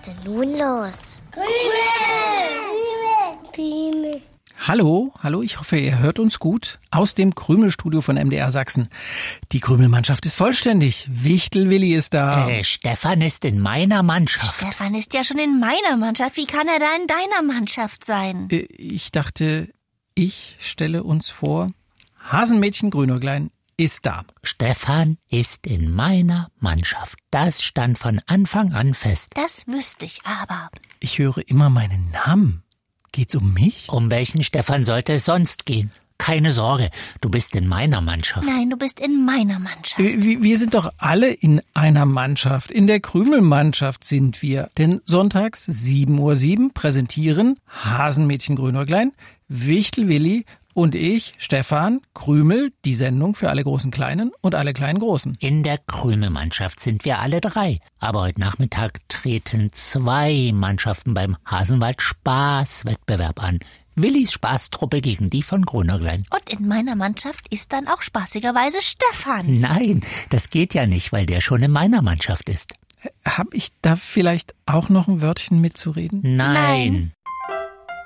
denn nun los? Krümel! Hallo, ich hoffe, ihr hört uns gut. Aus dem Krümelstudio von MDR Sachsen. Die Krümelmannschaft ist vollständig. Wichtel-Willi ist da. Stefan ist in meiner Mannschaft. Stefan ist ja schon in meiner Mannschaft. Wie kann er da in deiner Mannschaft sein? Ich dachte, ich stelle uns vor. Hasenmädchen Grünäuglein ist da. Stefan ist in meiner Mannschaft. Das stand von Anfang an fest. Das wüsste ich aber. Ich höre immer meinen Namen. Geht's um mich? Um welchen Stefan sollte es sonst gehen? Keine Sorge, du bist in meiner Mannschaft. Nein, du bist in meiner Mannschaft. Wir sind doch alle in einer Mannschaft. In der Krümelmannschaft sind wir. Denn sonntags 7:07 Uhr präsentieren Hasenmädchen Grünäuglein, Wichtel-Willi und ich, Stefan, Krümel, die Sendung für alle großen Kleinen und alle kleinen Großen. In der Krümelmannschaft sind wir alle 3. Aber heute Nachmittag treten 2 Mannschaften beim Hasenwald-Spaßwettbewerb an. Willis Spaßtruppe gegen die von Grünäuglein. Und in meiner Mannschaft ist dann auch spaßigerweise Stefan. Nein, das geht ja nicht, weil der schon in meiner Mannschaft ist. Hab ich da vielleicht auch noch ein Wörtchen mitzureden? Nein.